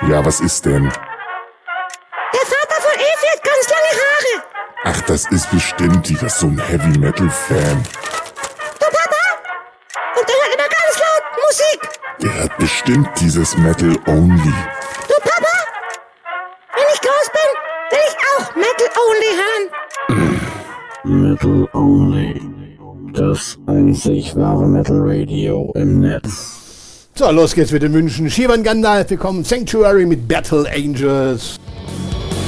Ja, was ist denn? Der Vater von Evi hat ganz lange Haare. Ach, das ist bestimmt die, das ist so ein Heavy-Metal-Fan. Du Papa? Und der hört immer ganz laut Musik. Der hört bestimmt dieses Metal Only. Du Papa? Wenn ich groß bin, will ich auch Metal Only hören. Metal Only. Das einzig wahre Metal Radio im Netz. So, los geht's mit den Wünschen. Shivan Gandalf bekommt Sanctuary mit Battle Angels.